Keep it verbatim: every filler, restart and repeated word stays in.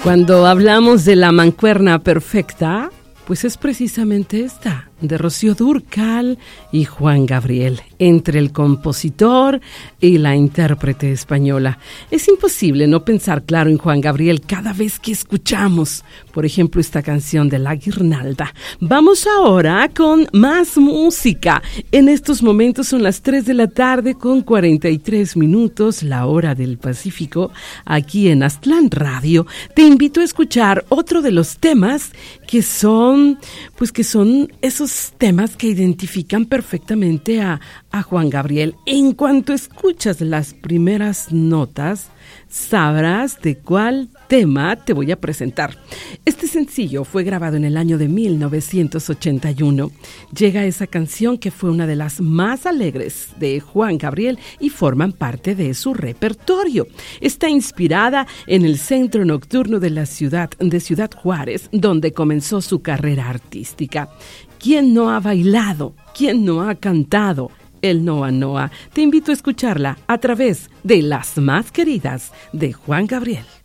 Cuando hablamos de la mancuerna perfecta, pues es precisamente esta, de Rocío Dúrcal y Juan Gabriel, entre el compositor y la intérprete española. Es imposible no pensar claro en Juan Gabriel cada vez que escuchamos, por ejemplo, esta canción de La Guirnalda. Vamos ahora con más música. En estos momentos son las tres de la tarde con cuarenta y tres minutos, la hora del Pacífico, aquí en Aztlán Radio. Te invito a escuchar otro de los temas que son, pues que son esos temas que identifican perfectamente a, a Juan Gabriel. En cuanto escuchas las primeras notas, sabrás de cuál tema te voy a presentar. Este sencillo fue grabado en el año de mil novecientos ochenta y uno. Llega esa canción que fue una de las más alegres de Juan Gabriel y forman parte de su repertorio. Está inspirada en el centro nocturno de la ciudad de Ciudad Juárez, donde comenzó su carrera artística. ¿Quién no ha bailado? ¿Quién no ha cantado el Noa Noa? Te invito a escucharla a través de Las Más Queridas de Juan Gabriel.